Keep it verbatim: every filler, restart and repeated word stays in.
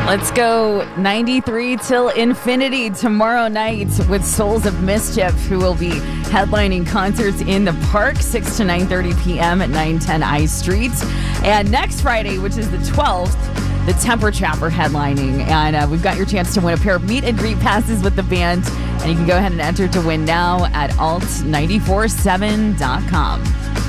Let's go ninety-three till infinity tomorrow night with Souls of Mischief, who will be headlining concerts in the park, six to nine thirty p.m. at nine ten I Street. And next Friday, which is the twelfth, the Temper Trap are headlining. And uh, we've got your chance to win a pair of meet and greet passes with the band. And you can go ahead and enter to win now at alt nine four seven dot com.